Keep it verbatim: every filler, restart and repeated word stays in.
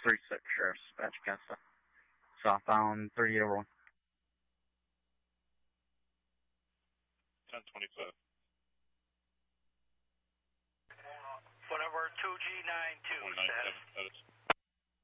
three six Sheriff's Dispatch Augusta. Southbound thirty-eight over one. ten twenty-five. Whatever, two G nine two. one nine seven,